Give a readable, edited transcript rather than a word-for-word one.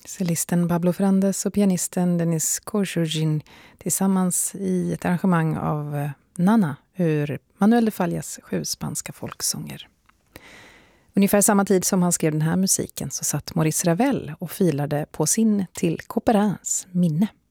Cellisten Pablo Fernández och pianisten Denis Korsugin tillsammans i ett arrangemang av Nana ur Manuel de Fallas 7 spanska folksånger. Ungefär samma tid som han skrev den här musiken så satt Maurice Ravel och filade på sin till Couperins minne.